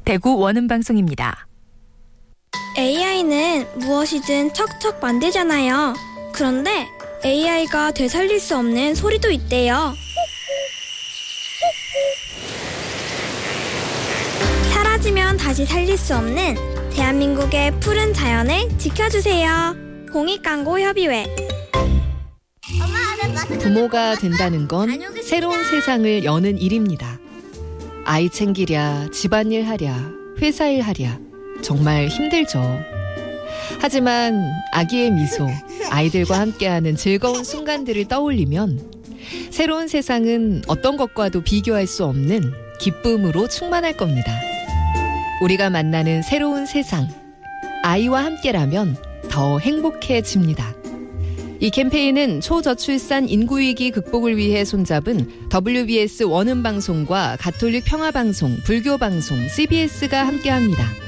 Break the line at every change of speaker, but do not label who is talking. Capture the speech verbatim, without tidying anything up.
대구 원음방송입니다.
에이아이는 무엇이든 척척 만들잖아요. 그런데 에이아이가 되살릴 수 없는 소리도 있대요. 사라지면 다시 살릴 수 없는 대한민국의 푸른 자연을 지켜주세요. 공익광고협의회.
부모가 된다는 건 새로운 세상을 여는 일입니다. 아이 챙기랴, 집안일 하랴, 회사일 하랴 정말 힘들죠. 하지만 아기의 미소, 아이들과 함께하는 즐거운 순간들을 떠올리면 새로운 세상은 어떤 것과도 비교할 수 없는 기쁨으로 충만할 겁니다. 우리가 만나는 새로운 세상, 아이와 함께라면 더 행복해집니다. 이 캠페인은 초저출산 인구위기 극복을 위해 손잡은 더블유비에스 원음방송과 가톨릭 평화방송, 불교방송, 씨비에스가 함께합니다.